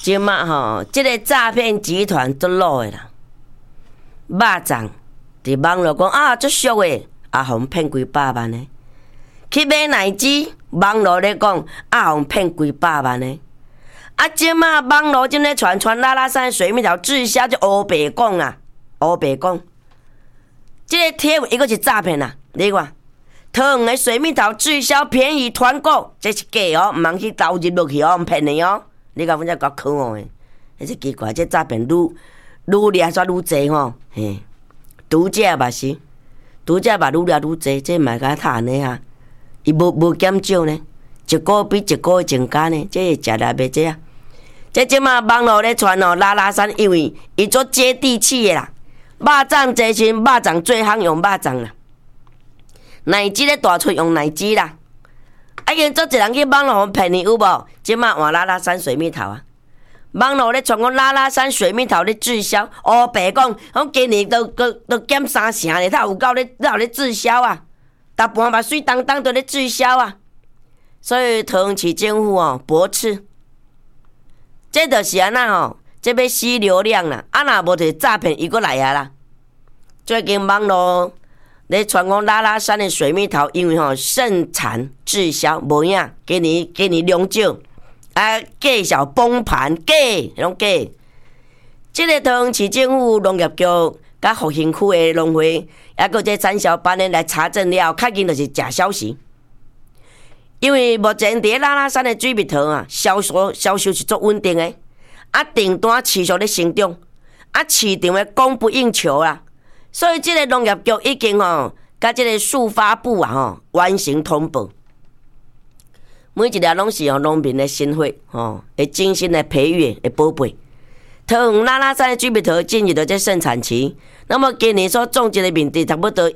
即马吼，即个诈骗集团足老的啦，肉粽伫网络讲啊，足俗的，互骗几百万呢？去买奶鸡，网络咧讲互骗几百万呢？即马网络正咧传拉拉山水蜜桃滞销，就乌白讲啊，乌白讲，即个贴文伊个是诈骗啊！你看，桃园的水蜜桃滞销，便宜团购，这是假哦，毋通去投入落去哦，骗你哦！你讲阮遮够可恶诶，迄是奇怪，这诈骗愈掠煞愈济吼，嘿，拄则嘛是，拄则嘛愈掠愈济，这嘛甲他安尼啊，伊无减少呢，一个比一个增加呢，这会食来袂这啊？这即马网络咧传哦，拉拉山因为伊做接地气诶啦，肉粽济时，肉粽最夯用肉粽啦，奶鸡咧大出用奶鸡啦。因做一人去网络骗你有无？即马换拉拉山水蜜桃啊！网络咧传讲拉拉山水蜜桃咧滞销，乌白讲，讲今年都减3成咧，他有够咧滞销啊！大半嘛水当当都咧滞销啊！所以桃园市政府哦驳斥，这就是安那吼，这要吸流量啦！若无就诈骗伊搁来啊啦！最近网络咧传讲拉拉山的水蜜桃，因为盛产滞销，无影，今年量少，价小崩盘，假，拢假。这个桃园市政府农业局甲复兴区的农会，还有这产销班的来查证了，确认就是假消息。因为目前伫拉拉山的水蜜桃啊，销售是足稳定的，订单持续咧成长，市场的供不应求啦。所以，这个农业局已经甲这个速发部完成通报，每一粒拢是农民的心血会精心的培育的宝贝。桃园拉拉山的水蜜桃进入了这盛产期，那么今年所种植的面积差不多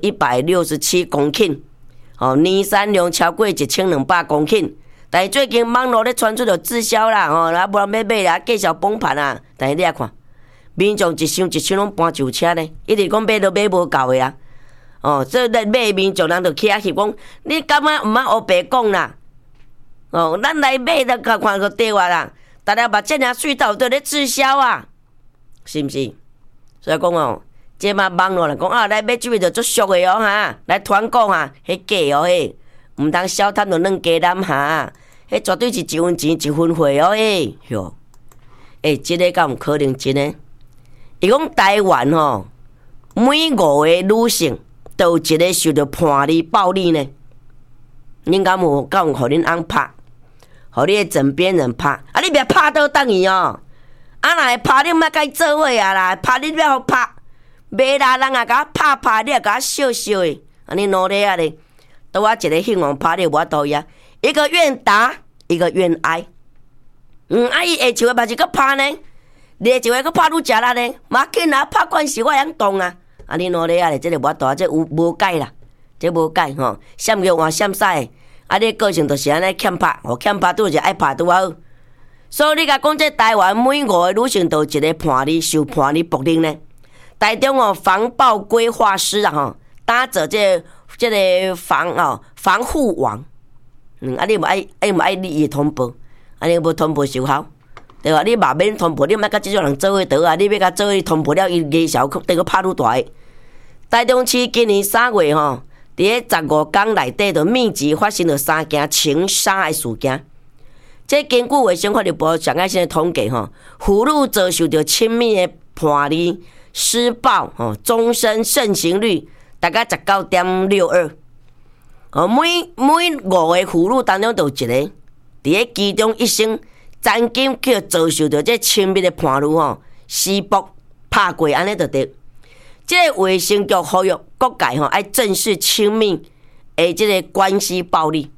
167公顷，年产量超过1200公顷。但是最近网络咧传出着滞销啦，无人要买啦，价小崩盘啊！但是你来看。民众一箱拢搬酒车呢，一直讲买都买无够的啊！所以咧买民众人就起翕讲，你感觉毋茫乌白讲啦？咱来买就看个对话啦，大家把这领水稻都咧滞销啊，是毋是？所以讲即马网络来讲来买水蜜桃足俗的哈，来团购哈，迄假迄，毋通小贪就软鸡蛋哈，迄绝对是1分钱1分货哟！即个敢有可能真的？伊讲台湾每5个女性都有一个受到伴侣暴力呢。恁敢有互恁翁拍，互你的枕边人拍，你别拍倒等伊若会拍你，莫甲伊做伙啊啦！拍你要互拍，袂啦人也甲我拍，你也甲我笑笑的，你努力啊咧！倒我一个兴旺拍你无法度呀，一个愿打，一个愿挨。伊下手的嘛是搁拍呢。你一个搁拍愈食力呢，嘛紧啊，拍惯势我会晓动啊！你努力啊咧，这个无法度，这无解啦，这无解闪叫换闪屎你个性就是安尼欠拍，欠拍拄是爱拍拄好。所以你甲讲这台湾每5个女性都有一个伴侣受伴侣暴力呢。台中防暴规划师啊打造这个防护网，你无爱你通报，你无通报受效。对吧？你嘛免通报，你莫甲即种人做伙倒啊！你要甲做伙通报了，伊艺效得个拍愈大个。台中市今年3月伫咧15天内底，就密集发生了3件情杀的事件。这根据卫生福利部上个新的统计妇女遭受到亲密的伴侣施暴终身盛行率大概19.62。每5个妇女当中都有一个，伫咧其中一生。曾经去遭受到这亲密的伴侣施暴拍过，安尼就对。这个卫生局呼吁各界爱正视亲密的这个关系暴力。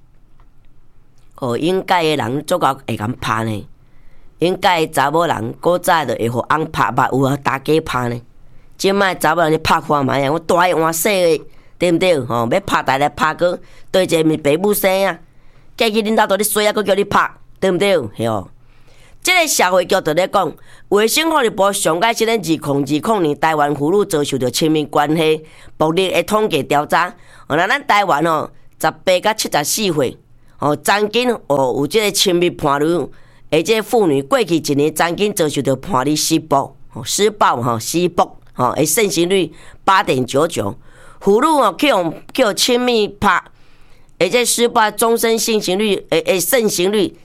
应该的人做到会敢拍呢？应该的查某人古早就会互翁拍吧，有大家拍呢。即摆查某人咧拍看卖啊，我大个换小个，对毋对？要拍大来拍个，对一个咪爸母生啊，嫁去恁兜都咧衰啊，佫叫你拍。对不对？这个社会局就咧讲，卫生福利部上届新年2020年台湾妇女遭受到亲密关系暴力的统计调查，那咱台湾18到74岁，曾经有这个亲密伴侣这妇女过去一年曾经遭受到判你施暴，施暴施暴的盛行率 8.99%， 妇女去亲密拍，这施暴终身性行率盛行率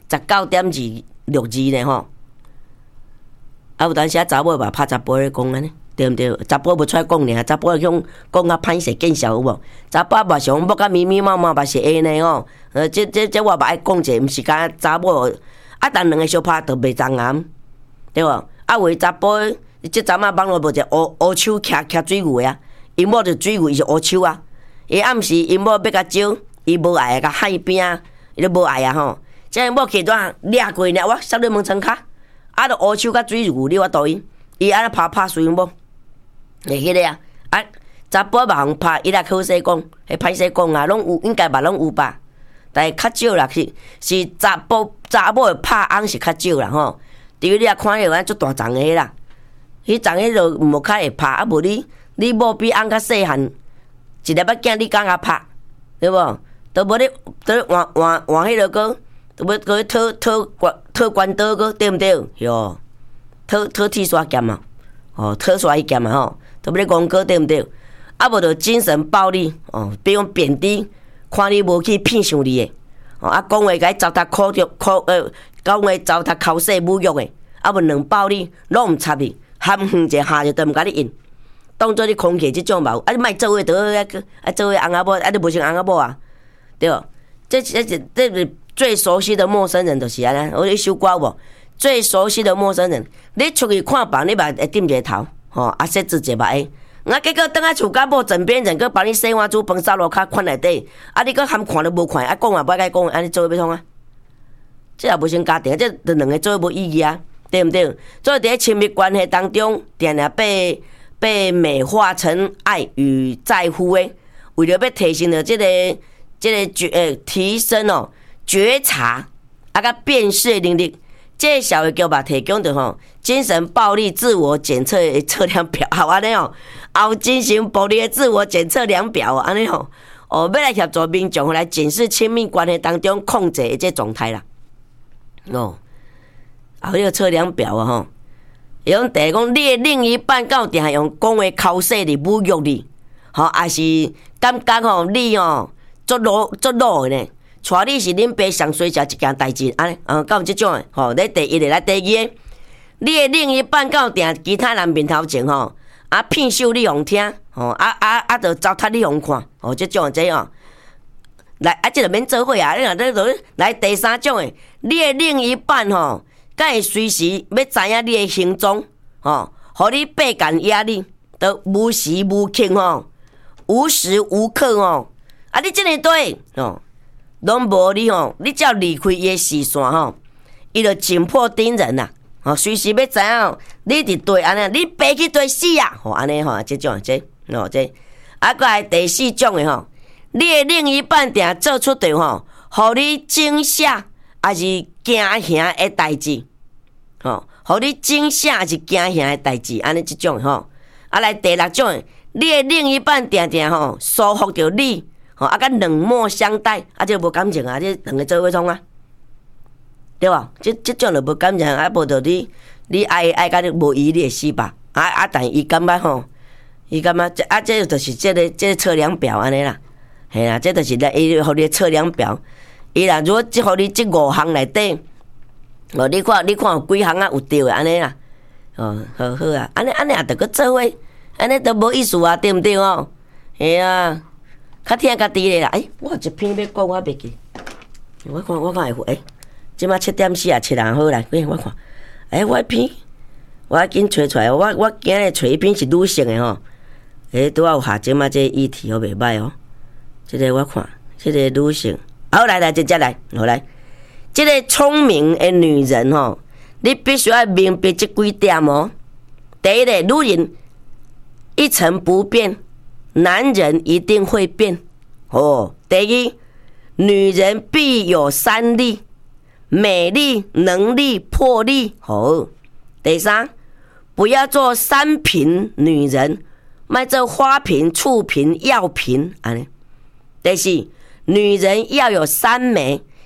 19.26% 呢吼。啊，有当时查某嘛拍查甫咧讲安尼，对毋对？查甫无出来讲尔，查甫讲啊歹势见笑有无？查甫嘛想要甲咪咪毛毛嘛是会呢吼。这我嘛爱讲者，毋是甲查某啊，但两个相拍都袂长癌，对无？啊，为查甫即阵啊网络无一个乌手徛水牛啊，因某就水牛伊是乌手啊。伊暗时因某要甲招，伊无爱甲海边啊，伊都无爱啊吼。即因某起段掠过呢，我塞你门窗骹。啊，着乌手甲水牛，你我导因，伊安尼拍输因某，会迄个啊，啊，查甫嘛通拍，伊来好势讲，迄歹势讲啊，拢有，应该嘛拢有吧，但是较少啦，是查某的拍翁是较少啦吼。除非你啊看着安足大丛个啦，迄丛个就无较会拍，啊无你某比翁较细汉，一粒仔囝你敢甲拍，对无？都无咧换迄落个。都要去讨关刀个，对毋对？哟，讨铁砂剑嘛，讨砂迄剑嘛吼，都要咧讲过，对毋对？啊无着精神暴力，比如贬低，看你无去骗上你诶，啊讲话甲伊糟蹋讲话糟蹋口舌侮辱诶，啊无两暴力拢毋插你，含远一下就都毋甲你应，当做你空气即种嘛，啊你莫做伙倒啊做伙翁仔某，啊你无成翁仔某啊，对无？这最熟悉的陌生人就是安尼，我一首歌无，最熟悉的陌生人，你出去看房，你嘛会点一个头，啊洗一个目诶，啊结果倒来厝甲某枕边人，佮帮你洗碗煮饭扫落骹款内底，啊你佮含看都无看，啊讲也无甲讲，安尼做伙要创啊？这也无成家庭，这两个做伙无意义啊，对毋对？所以伫亲密关系当中，定定被美化成爱与在乎诶，为了要提升了这个提升觉察啊，甲辨识能力，这个社会局嘛提供着精神暴力自我检测的测量表，好安尼后精神暴力的自我检测量表安尼要来协助民众来检视亲密关系当中控制的这状态啦。后迄个测量表啊用第一讲，你的另一半到底系用讲话口舌的侮辱你，还是感觉你作老的呢？带你是恁爸上衰食一件代志，安尼，敢有即种诶？你第一个来，第二个，你的另一半到定其他人面头前骗秀你互听，就糟蹋你互看，即种诶这来这就免做伙啊！你若来第三种诶，你的另一半敢会随时要知影你的行踪，互你倍感压力，都无时无刻无时无刻啊！你这个对拢无你你只要离开伊的视线伊就紧迫盯人啦，随时要知影你伫对安尼，你爬去对死啊！安尼即种这啊，过来第四种的你的另一半定做出对互你惊吓还是惊吓的代志，互你惊吓还是惊吓的代志，安尼即种啊，来第六种的，你的另一半定束缚着你。啊，甲冷漠相待，啊，这无感情啊，这两个做伙创啊，对吧？这种就无感情，啊，无着你爱甲你无伊，你会死吧？但伊感觉伊感觉这就是这个测量表安尼啦，嘿啦，这就是伊互你测量表，伊若如果互你这5项内底，你看有几项有对的安尼啦，好啊，安尼也着去做伙，安尼都无意思啊，对毋对嘿啊。较听家己咧啦，我有一篇要讲，我袂记。我看会即马7:47啊，好啦，我看。我迄篇，我紧找出来。我今日找一篇是女性的拄好有下即马这议题袂歹这个我看，这个女性，好来，接来，好来。这个聪明的女人你必须要明白这几点第一个，女人一成不变。男人一定会变第一，女人必有3力：美丽、能力、魄力。第三，不要做3瓶女人，卖做花瓶、醋瓶、药瓶。第四，女人要有3美：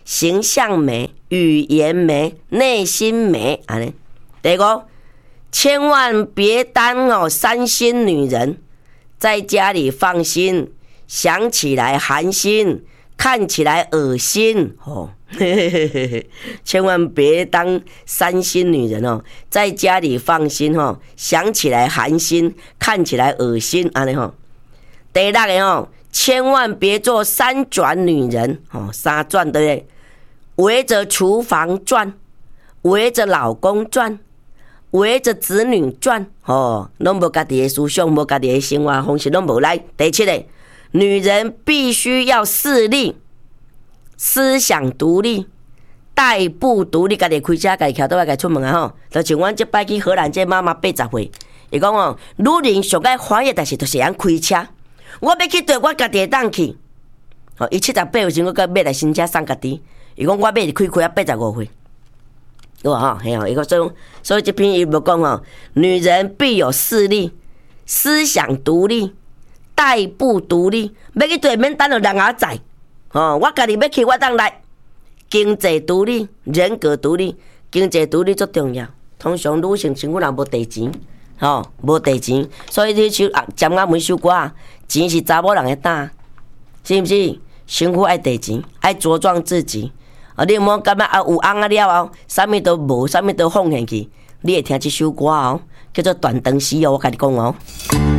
形象美、语言美、内心美。安尼，第五，千万别当三心女人，在家里放心，想起来寒心，看起来恶心哦。千万别当三心女人哦，在家里放心哦，想起来寒心，看起来恶心。安尼吼。第六个哦，千万别做三转女人哦，三转对不对？围着厨房转，围着老公转，围着子女转哦，拢无家己的思想，无家己的生活方式，拢无来。第七个，女人必须要自立，思想独立，代步独立，家己开车，家己骑倒来，家己出门啊吼。就像阮即摆去荷兰这妈妈80岁，伊讲哦，女人上解欢喜的代志就是会开车。我要去对，我家己会当去。哦，伊78岁时，我甲买来新车送家己。伊讲我买开啊85岁。有啊，嘿哦，伊讲所以这篇伊无讲哦，女人必有势力，思想独立，代步独立，要去对免等着人仔载。哦，我家己要去，我当来。经济独立，人格独立，经济独立最重要。通常女性身躯人无地钱，吼，无地钱，所以你首尖仔门首歌啊，钱是查某人的担，是毋是？身躯爱地钱，爱茁壮自己。你莫感觉有翁仔了后，啥物都无，啥物都放下去。你会听这首歌哦，叫做《断肠时》哦，我甲你讲哦。